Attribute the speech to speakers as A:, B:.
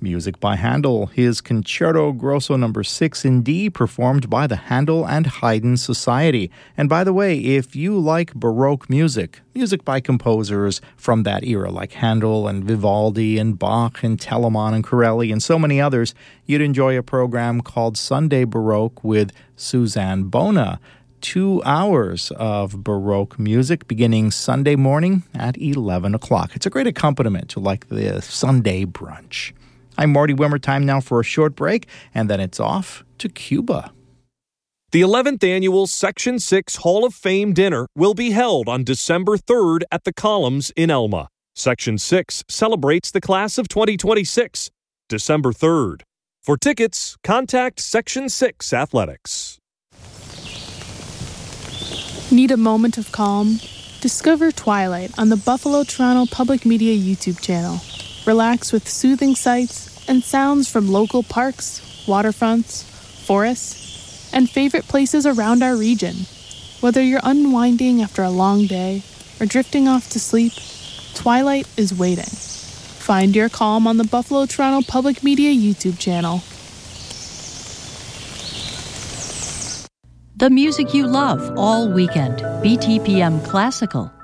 A: music by Handel, his Concerto Grosso No. 6 in D, performed by the Handel and Haydn Society. And by the way, if you like Baroque music by composers from that era, like Handel and Vivaldi and Bach and Telemann and Corelli and so many others, you'd enjoy a program called Sunday Baroque with Suzanne Bona. 2 hours of Baroque music beginning Sunday morning at 11 o'clock. It's a great accompaniment to like the Sunday brunch. I'm Marty Wimmer. Time now for a short break, and then it's off to Cuba.
B: The 11th Annual Section 6 Hall of Fame Dinner will be held on December 3rd at the Columns in Elma. Section 6 celebrates the class of 2026, December 3rd. For tickets, contact Section 6 Athletics.
C: Need a moment of calm? Discover Twilight on the Buffalo Toronto Public Media YouTube channel. Relax with soothing sights and sounds from local parks, waterfronts, forests, and favorite places around our region. Whether you're unwinding after a long day or drifting off to sleep, Twilight is waiting. Find your calm on the Buffalo Toronto Public Media YouTube channel.
D: The music you love all weekend. BTPM Classical.